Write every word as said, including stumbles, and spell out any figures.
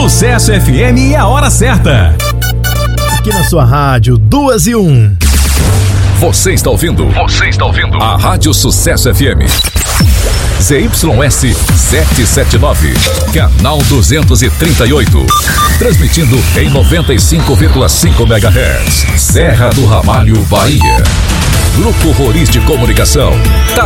Sucesso F M e a hora certa. Aqui na sua rádio, duas e um. Você está ouvindo? Você está ouvindo? A Rádio Sucesso F M. Z Y S setecentos e setenta e nove, canal duzentos e trinta e oito. Transmitindo em noventa e cinco vírgula cinco megahertz. Serra do Ramalho, Bahia. Grupo Roriz de Comunicação.